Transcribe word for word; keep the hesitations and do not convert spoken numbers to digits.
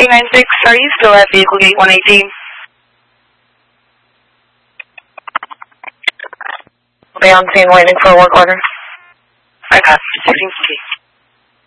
two nine six, are you still at vehicle gate one eighteen? I'll be on scene waiting for a work order. I got sixteen fifty.